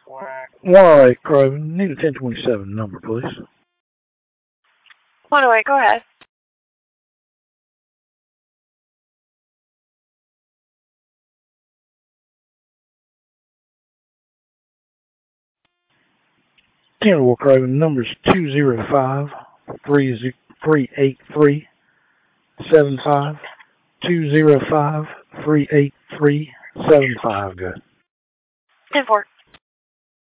108 Craven. Need a 1027 number, please. 108, go ahead. Kennewood Craven. Number's 205-383-75. 205-383-75. Good. 10-4.